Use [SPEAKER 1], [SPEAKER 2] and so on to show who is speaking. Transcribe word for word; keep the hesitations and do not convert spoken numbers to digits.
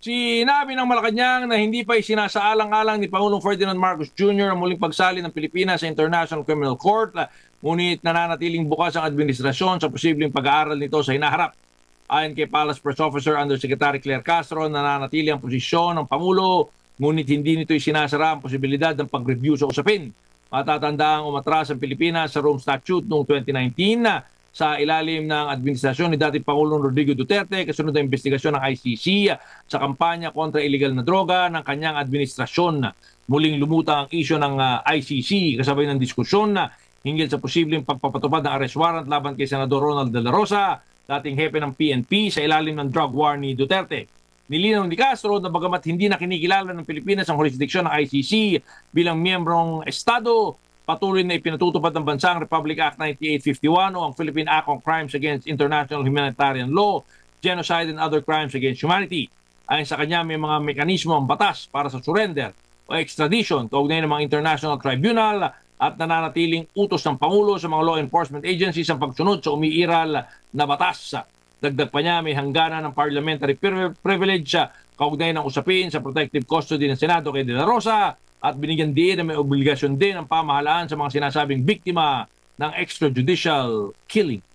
[SPEAKER 1] Sinabi ng Malacanang na hindi pa isinasaalang-alang ni Pangulong Ferdinand Marcos Junior ang muling pagsali ng Pilipinas sa International Criminal Court, ngunit nananatiling bukas ang administrasyon sa posibleng pag-aaral nito sa hinaharap. Ayon kay Palace Press Officer Undersecretary Claire Castro, nananatili ang posisyon ng Pangulo, ngunit hindi nito isinasara ang posibilidad ng pag-review sa usapin. Matatandaang umatras ang Pilipinas sa Rome Statute noong twenty nineteen na sa ilalim ng administrasyon ni dating Pangulong Rodrigo Duterte kasunod ng investigasyon ng I C C sa kampanya kontra illegal na droga ng kanyang administrasyon. Muling lumutang ang isyo ng uh, I C C kasabay ng diskusyon na hinggil sa posibleng pagpapatupad ng arrest warrant laban kay Senador Ronald De La Rosa, dating hepe ng P N P sa ilalim ng drug war ni Duterte. Nilinaw ni Castro na bagamat hindi na kinikilala ng Pilipinas ang jurisdiksyon ng I C C bilang miyembrong estado, patuloy na ipinatutupad ng bansang Republic Act ninety-eight fifty-one o ang Philippine Act on Crimes Against International Humanitarian Law, Genocide and Other Crimes Against Humanity. Ayon sa kanya, may mga mekanismo ang batas para sa surrender o extradition kaugnay ng mga international tribunal at nananatiling utos ng Pangulo sa mga law enforcement agencies ang pagsunod sa umiiral na batas. Dagdag pa niya, may hangganan ng parliamentary privilege kaugnay ng usapin sa protective custody ng Senado kay De La Rosa at binigyan din na may obligasyon din ang pamahalaan sa mga sinasabing biktima ng extrajudicial killing.